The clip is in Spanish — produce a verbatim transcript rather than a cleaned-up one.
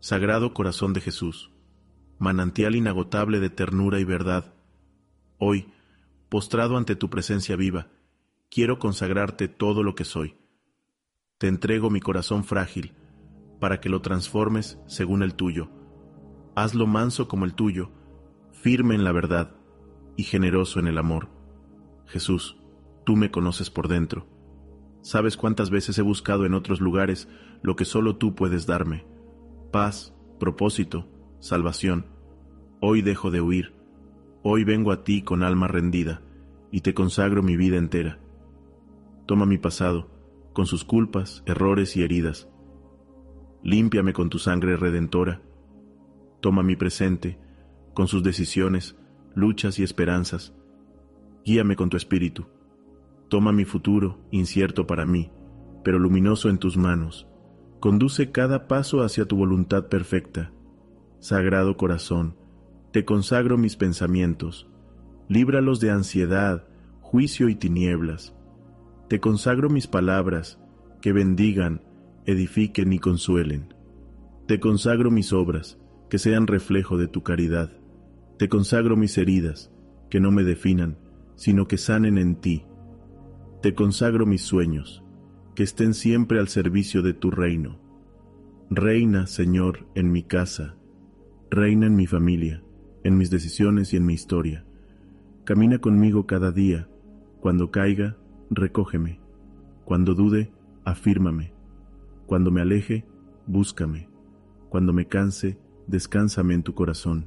Sagrado Corazón de Jesús, manantial inagotable de ternura y verdad, hoy, postrado ante tu presencia viva, quiero consagrarte todo lo que soy. Te entrego mi corazón frágil, para que lo transformes según el tuyo. Hazlo manso como el tuyo, firme en la verdad y generoso en el amor. Jesús, tú me conoces por dentro. Sabes cuántas veces he buscado en otros lugares lo que solo tú puedes darme: paz, propósito, salvación. Hoy dejo de huir. Hoy vengo a ti con alma rendida y te consagro mi vida entera. Toma mi pasado, con sus culpas, errores y heridas. Límpiame con tu sangre redentora. Toma mi presente, con sus decisiones, luchas y esperanzas. Guíame con tu espíritu. Toma mi futuro, incierto para mí, pero luminoso en tus manos. Conduce cada paso hacia tu voluntad perfecta. Sagrado Corazón, te consagro mis pensamientos. Líbralos de ansiedad, juicio y tinieblas. Te consagro mis palabras, que bendigan, edifiquen y consuelen. Te consagro mis obras, que sean reflejo de tu caridad. Te consagro mis heridas, que no me definan, sino que sanen en ti. Te consagro mis sueños, que estén siempre al servicio de tu reino. Reina, Señor, en mi casa. Reina en mi familia, en mis decisiones y en mi historia. Camina conmigo cada día. Cuando caiga, recógeme. Cuando dude, afírmame. Cuando me aleje, búscame. Cuando me canse, descánsame en tu corazón.